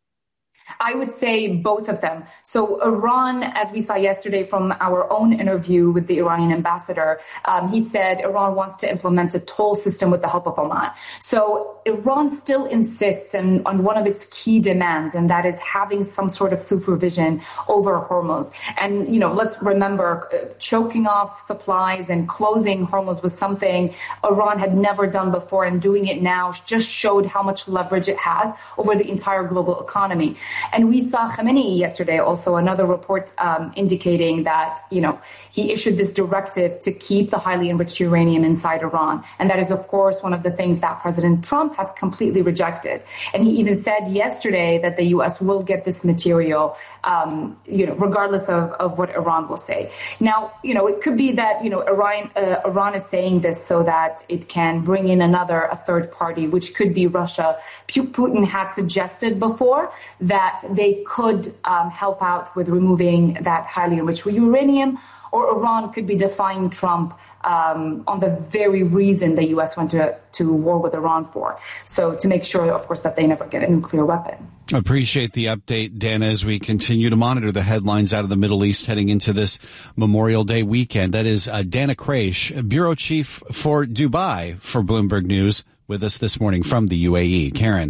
I would say both of them. So Iran, as we saw yesterday from our own interview with the Iranian ambassador, he said Iran wants to implement a toll system with the help of Oman. So Iran still insists on one of its key demands, and that is having some sort of supervision over Hormuz. And, let's remember, choking off supplies and closing Hormuz was something Iran had never done before, and doing it now just showed how much leverage it has over the entire global economy. And we saw Khamenei yesterday, also another report indicating that, he issued this directive to keep the highly enriched uranium inside Iran. And that is, of course, one of the things that President Trump has completely rejected. And he even said yesterday that the U.S. will get this material, regardless of what Iran will say. Now, it could be that, Iran is saying this so that it can bring in a third party, which could be Russia. Putin had suggested before that they could help out with removing that highly enriched uranium, or Iran could be defying Trump on the very reason the U.S. went to war with Iran for. So to make sure, of course, that they never get a nuclear weapon. Appreciate the update, Dana, as we continue to monitor the headlines out of the Middle East heading into this Memorial Day weekend. That is Dana Kraish, Bureau Chief for Dubai for Bloomberg News, with us this morning from the UAE. Karen.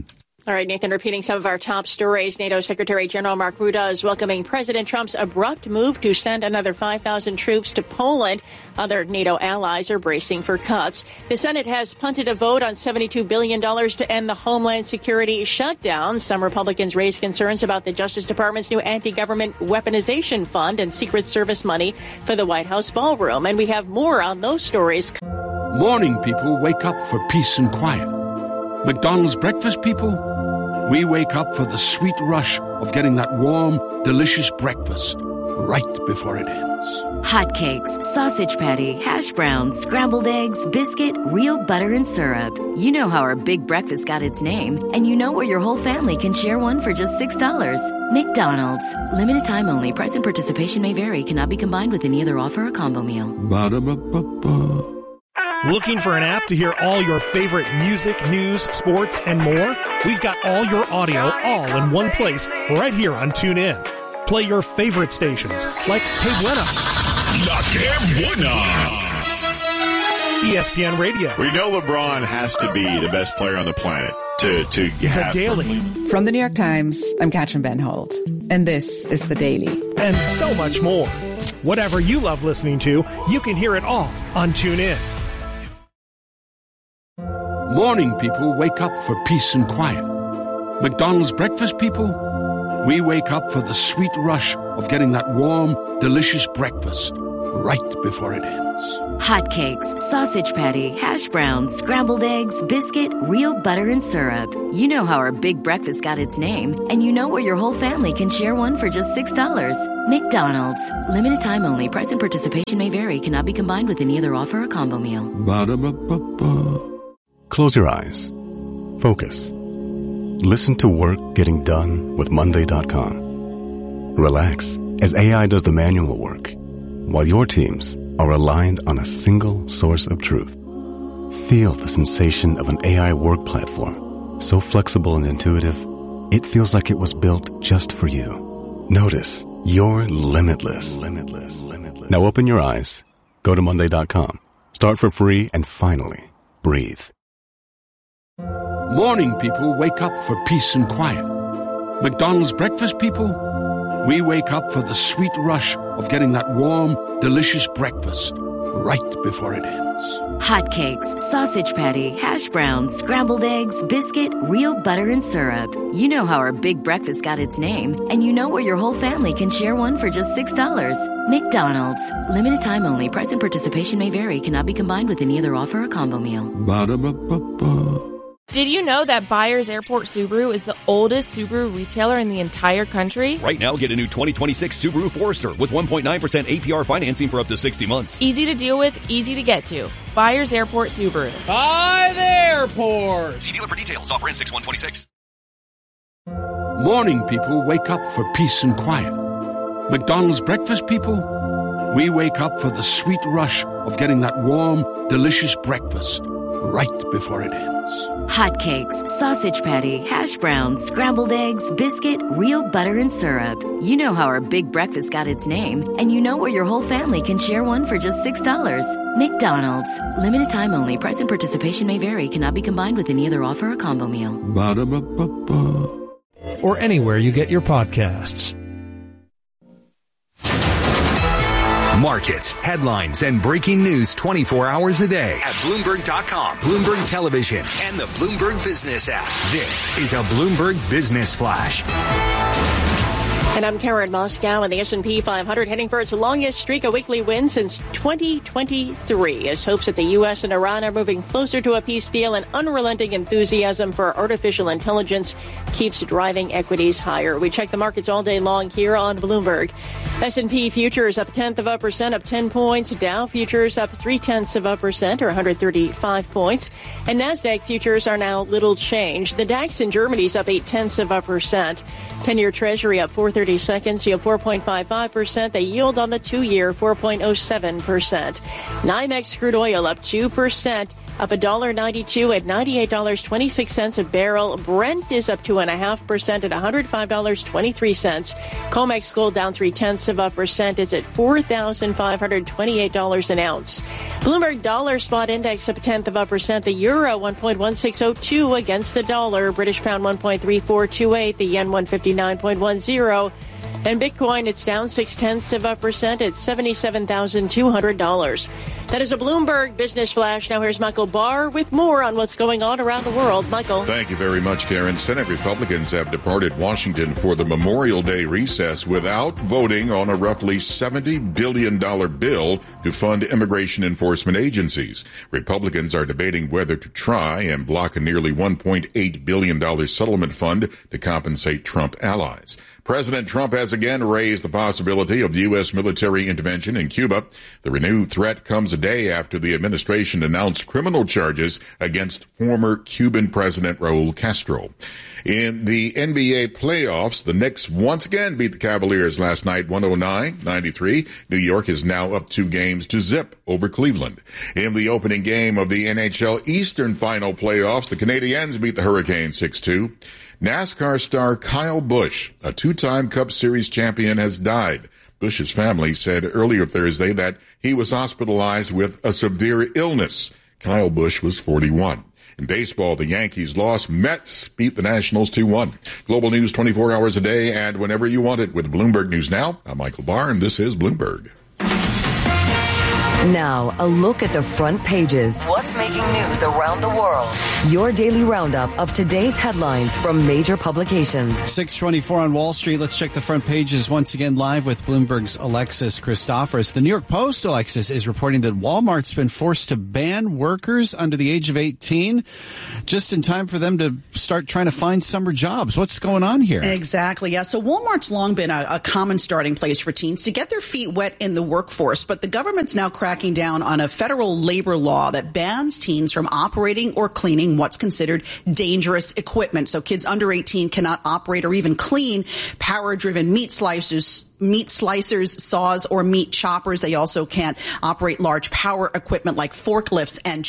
All right, Nathan, repeating some of our top stories. NATO Secretary General Mark Rutte is welcoming President Trump's abrupt move to send another 5,000 troops to Poland. Other NATO allies are bracing for cuts. The Senate has punted a vote on $72 billion to end the Homeland Security shutdown. Some Republicans raised concerns about the Justice Department's new anti-government weaponization fund and Secret Service money for the White House ballroom. And we have more on those stories. Morning people wake up for peace and quiet. McDonald's breakfast people, we wake up for the sweet rush of getting that warm, delicious breakfast right before it ends. Hotcakes, sausage patty, hash browns, scrambled eggs, biscuit, real butter and syrup. You know how our big breakfast got its name, and you know where your whole family can share one for just $6. McDonald's. Limited time only. Price and participation may vary. Cannot be combined with any other offer or combo meal. Ba-da-ba-ba-ba. Looking for an app to hear all your favorite music, news, sports, and more? We've got all your audio all in one place right here on TuneIn. Play your favorite stations like Que Buena, La Que Buena, ESPN Radio. We know LeBron has to be the best player on the planet to have The Daily. From the New York Times, I'm Katrin Benhold, and this is The Daily. And so much more. Whatever you love listening to, you can hear it all on TuneIn. Morning people wake up for peace and quiet. McDonald's breakfast people, we wake up for the sweet rush of getting that warm, delicious breakfast right before it ends. Hotcakes, sausage patty, hash browns, scrambled eggs, biscuit, real butter and syrup. You know how our big breakfast got its name, and you know where your whole family can share one for just $6. McDonald's. Limited time only. Price and participation may vary. Cannot be combined with any other offer or combo meal. Ba-da-ba-ba-ba. Close your eyes. Focus. Listen to work getting done with Monday.com. Relax as AI does the manual work, while your teams are aligned on a single source of truth. Feel the sensation of an AI work platform, so flexible and intuitive, it feels like it was built just for you. Notice you're limitless. Now open your eyes, go to Monday.com, start for free, and finally, breathe. Morning people wake up for peace and quiet. McDonald's breakfast people, we wake up for the sweet rush of getting that warm, delicious breakfast right before it ends. Hotcakes, sausage patty, hash browns, scrambled eggs, biscuit, real butter and syrup. You know how our big breakfast got its name, and you know where your whole family can share one for just $6. McDonald's. Limited time only. Price and participation may vary. Cannot be combined with any other offer or combo meal. Ba-da-ba-ba-ba. Did you know that Byers Airport Subaru is the oldest Subaru retailer in the entire country? Right now, get a new 2026 Subaru Forester with 1.9% APR financing for up to 60 months. Easy to deal with, easy to get to. Byers Airport Subaru. By the airport. See dealer for details. Offer ends 6/1/26. Morning people wake up for peace and quiet. McDonald's breakfast people, we wake up for the sweet rush of getting that warm, delicious breakfast right before it ends. Hotcakes, sausage patty, hash browns, scrambled eggs, biscuit, real butter and syrup. You know how our big breakfast got its name, and you know where your whole family can share one for just $6. McDonald's. Limited time only. Price and participation may vary. Cannot be combined with any other offer or combo meal. Ba-da-ba-ba-ba. Or anywhere you get your podcasts. Markets, headlines, and breaking news 24 hours a day at Bloomberg.com, Bloomberg Television, and the Bloomberg Business app. This is a Bloomberg Business Flash. And I'm Karen Moscow, and the S&P 500 heading for its longest streak of weekly wins since 2023, as hopes that the U.S. and Iran are moving closer to a peace deal and unrelenting enthusiasm for artificial intelligence keeps driving equities higher. We check the markets all day long here on Bloomberg. S&P futures up 0.1%, up 10 points. Dow futures up 0.3%, or 135 points. And NASDAQ futures are now little change. The DAX in Germany is up 0.8%. 10-year Treasury up 430 seconds, yield 4.55%. The yield on the 2-year 4.07%. NYMEX crude oil up 2%. up $1.92 at $98.26 a barrel. Brent is up 2.5% at $105.23. COMEX gold down 0.3%. It's at $4,528 an ounce. Bloomberg dollar spot index up 0.1%. The euro 1.1602 against the dollar. British pound 1.3428. The yen 159.10. And Bitcoin, it's down 0.6% at $77,200. That is a Bloomberg Business Flash. Now here's Michael Barr with more on what's going on around the world. Michael. Thank you very much, Karen. Senate Republicans have departed Washington for the Memorial Day recess without voting on a roughly $70 billion bill to fund immigration enforcement agencies. Republicans are debating whether to try and block a nearly $1.8 billion settlement fund to compensate Trump allies. President Trump has again raised the possibility of U.S. military intervention in Cuba. The renewed threat comes a day after the administration announced criminal charges against former Cuban President Raul Castro. In the NBA playoffs, the Knicks once again beat the Cavaliers last night 109-93. New York is now up 2 games to zip over Cleveland. In the opening game of the NHL Eastern Final playoffs, the Canadiens beat the Hurricanes 6-2. NASCAR star Kyle Busch, a 2-time Cup Series champion, has died. Busch's family said earlier Thursday that he was hospitalized with a severe illness. Kyle Busch was 41. In baseball, the Yankees lost. Mets beat the Nationals 2-1. Global news 24 hours a day and whenever you want it with Bloomberg News Now. I'm Michael Barr, and this is Bloomberg. Now, a look at the front pages. What's making news around the world? Your daily roundup of today's headlines from major publications. 6:24 on Wall Street. Let's check the front pages once again live with Bloomberg's Alexis Christoforous. The New York Post, Alexis, is reporting that Walmart's been forced to ban workers under the age of 18 just in time for them to start trying to find summer jobs. What's going on here? Exactly. Yeah. So Walmart's long been a common starting place for teens to get their feet wet in the workforce, but the government's now cracking down on a federal labor law that bans teens from operating or cleaning what's considered dangerous equipment. So kids under 18 cannot operate or even clean power-driven meat slicers, saws, or meat choppers. They also can't operate large power equipment like forklifts and